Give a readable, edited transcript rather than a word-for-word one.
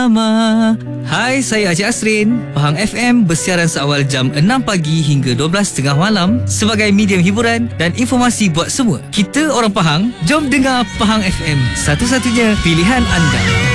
Hai, saya Encik Asrin. Pahang FM bersiaran seawal jam 6 pagi hingga 12.30 malam sebagai medium hiburan dan informasi buat semua. Kita orang Pahang, jom dengar Pahang FM. Satu-satunya pilihan anda.